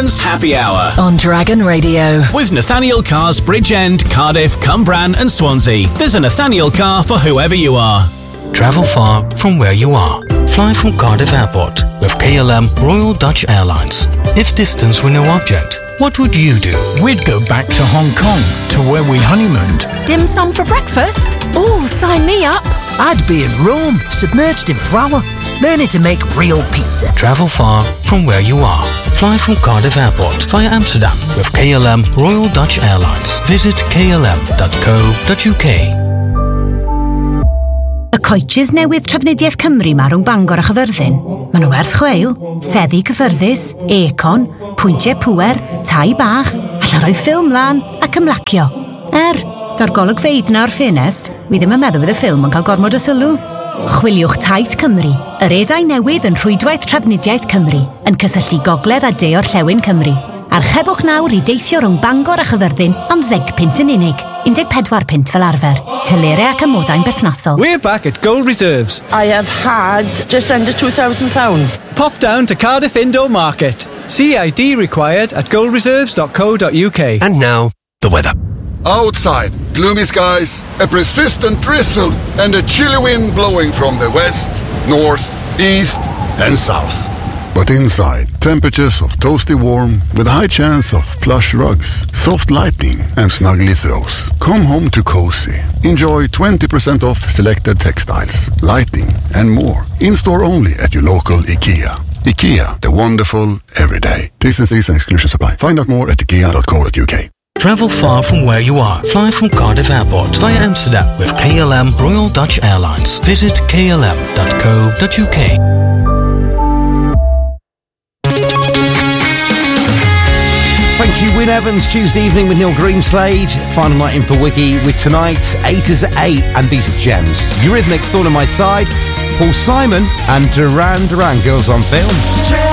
Evans Happy Hour on Dragon Radio with Nathaniel Carr's Bridgend, Cardiff, Cumbran and Swansea. There's a Nathaniel Carr for whoever you are. Travel far from where you are. Fly from Cardiff Airport with KLM Royal Dutch Airlines. If distance were no object, what would you do? We'd go back to Hong Kong, to where we honeymooned. Dim sum for breakfast? Oh, sign me up. I'd be in Rome, submerged in flour, learning to make real pizza. Travel far from where you are. Fly from Cardiff Airport via Amsterdam with KLM Royal Dutch Airlines. Visit klm.co.uk. Y coetys newydd Trafnidiaeth Cymru ma rhwng Bangor a Chyfyrddin. Maen nhw werth chweil, seddi cyffyrddus, econ, pwyntiau pŵer, tai bach, alla rhoi ffilm lan ac ymlacio. Da'r golygfeydd na o'r ffenest, wi ddim yn meddwl bydd y ffilm yn cael gormod o sylw. Chwiliwch Taith Cymru, yr edau newydd yn rhwydwaith Trafnidiaeth Cymru, yn cysylltu gogledd a de Orllewin Cymru. Archebwch nawr i deithio rhwng Bangor a Chyfyrddin am 10 punt yn unig, 14 punt fel arfer. Telere ac amodau'n berthnasol. We're back at Gold Reserves. I have had just under £2,000. Pop down to Cardiff Indoor Market. CID required at goldreserves.co.uk. And now, the weather. Outside, gloomy skies, a persistent drizzle, and a chilly wind blowing from the west, north, east, and south. But inside, temperatures of toasty warm with a high chance of plush rugs, soft lighting, and snuggly throws. Come home to cozy. Enjoy 20% off selected textiles, lighting, and more. In-store only at your local IKEA. IKEA, the wonderful everyday. T's and exclusions apply. Find out more at ikea.co.uk. Travel far from where you are. Fly from Cardiff Airport via Amsterdam with KLM Royal Dutch Airlines. Visit klm.co.uk. Thank you, Wyn Evans. Tuesday evening with Neil Greenslade. Final night in for Wiggy with tonight 8 as 8, and these are gems. Eurythmics, Thorn on My Side, Paul Simon, and Duran Duran, Girls on Film.